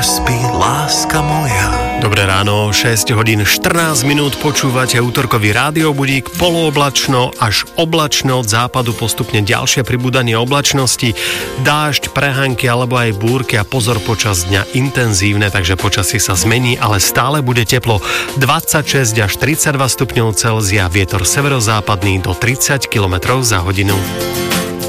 spí, láska moja. Dobré ráno, 6 hodín 14 minút, počúvate útorkový rádiobudík, polooblačno až oblačno, od západu postupne ďalšie pribúdanie oblačnosti, dážď, prehánky alebo aj búrky a pozor, počas dňa intenzívne, takže počasie sa zmení, ale stále bude teplo 26 až 32 stupňov Celzia, vietor severozápadný do 30 km za hodinu.